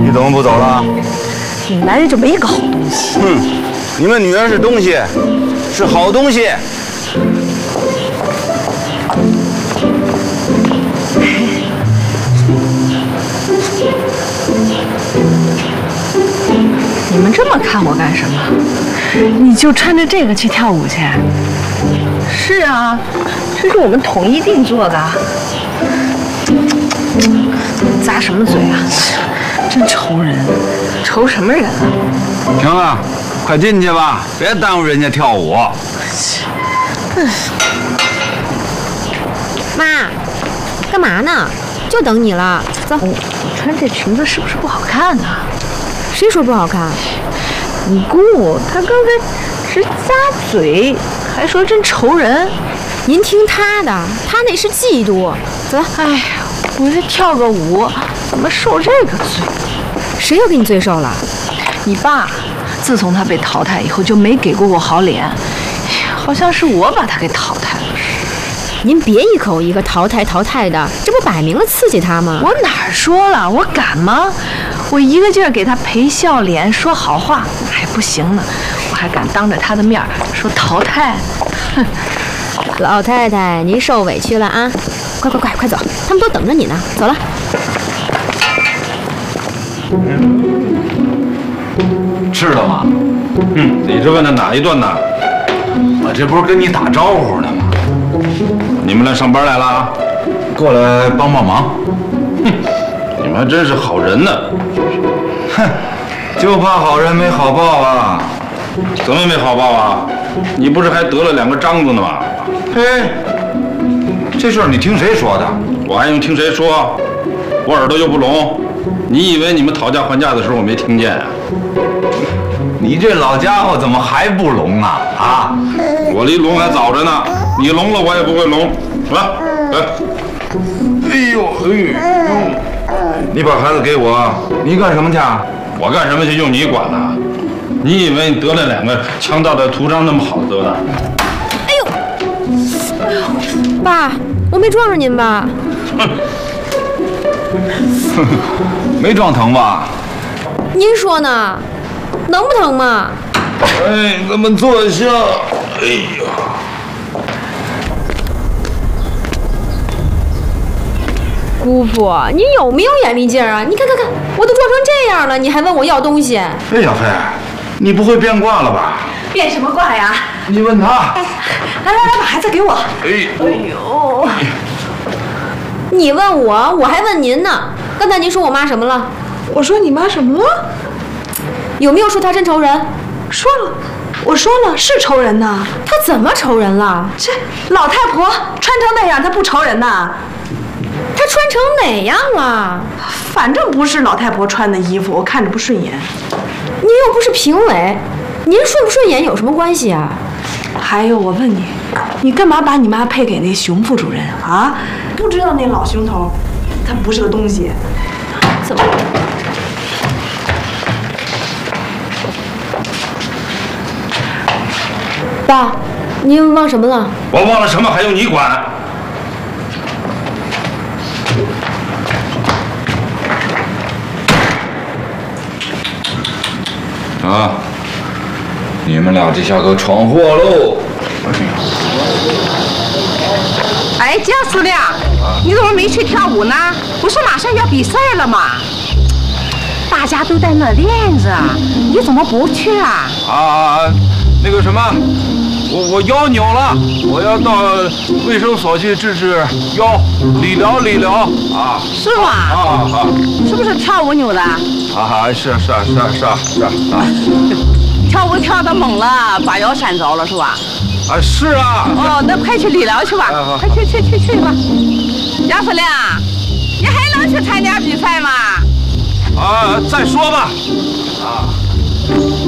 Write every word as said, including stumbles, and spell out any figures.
你怎么不走了？ 你男人就没一个好东西。 哼，你们女人是东西，是好东西。 你们这么看我干什么？你就穿着这个去跳舞去？是啊，这是我们统一定做的。咂什么嘴啊？真愁人，愁什么人啊？ 行了，快进去吧，别耽误人家跳舞。 妈，干嘛呢？就等你了。走。 你穿这裙子是不是不好看呢？ 谁说不好看？ 你姑她刚才直咂嘴，还说真愁人。 您听她的，她那是嫉妒。走。 哎呀，我这跳个舞，怎么受这个罪？ 谁又给你罪受了？ 你爸，自从他被淘汰以后就没给过我好脸，好像是我把他给淘汰了。 您别一口一个淘汰淘汰的，这不摆明了刺激他吗？ 我哪儿说了？我敢吗？我一个劲儿给他赔笑脸，说好话，还不行呢，我还敢当着他的面说淘汰。哼， 老太太，您受委屈了啊！快快快快走，他们都等着你呢。走了。 吃了吗？嗯，你是问的哪一顿呢？我这不是跟你打招呼呢吗？你们来上班来了啊？过来帮帮忙。哼，你们还真是好人呢。哼，就怕好人没好报啊！怎么没好报啊？你不是还得了两个章子呢吗？嘿，这事儿你听谁说的？我还用听谁说？我耳朵又不聋。你以为你们讨价还价的时候我没听见啊？你这老家伙怎么还不聋啊？啊！我离聋还早着呢，你聋了我也不会聋。来，来。哎呦嘿，你把孩子给我，你干什么去？我干什么去？用你管呢？你以为你得了两个强大的图章那么好得的？ 哎呦，哎呦，爸，我没撞着您吧？ 没撞疼吧？ 您说呢？能不疼吗？ 哎，咱们坐下。哎呀， 姑父，您有没有眼力劲儿啊？你看看看，我都撞成这样了，你还问我要东西？ 哎，小飞，你不会变卦了吧？ 变什么卦呀？ 你问他。 哎，来来来，把孩子给我。 哎， 哎呦， 你问我，我还问您呢。刚才您说我妈什么了？ 我说你妈什么了？ 有没有说她真愁人？ 说了，我说了是愁人呐。 她怎么愁人了？ 这老太婆穿成那样，她不愁人呐？ 她穿成哪样了？ 反正不是老太婆穿的衣服，我看着不顺眼。 您又不是评委，您顺不顺眼有什么关系啊？ 还有，我问你，你干嘛把你妈配给那熊副主任啊？不知道那老熊头，他不是个东西。 怎么？爸，您忘什么了？ 我忘了什么还用你管？啊！你们俩这下可闯祸喽！ 哎，姜司令，你怎么没去跳舞呢？不是马上要比赛了吗？大家都在那练着，你怎么不去啊？ 啊，那个什么，我我腰扭了，我要到卫生所去治治腰，理疗理疗啊。 是吗？ 啊啊！ 是不是跳舞扭的？ 啊，是是是是是啊！ 跳舞跳得猛了，把腰闪着了是吧？ 啊，是啊。 哦，那快去理疗去吧，快去去去去吧。杨司令，你还能去参加比赛吗？ 啊，再说吧。啊。